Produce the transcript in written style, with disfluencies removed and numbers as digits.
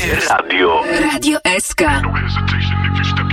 Radio. Radio SK. No hesitation if you step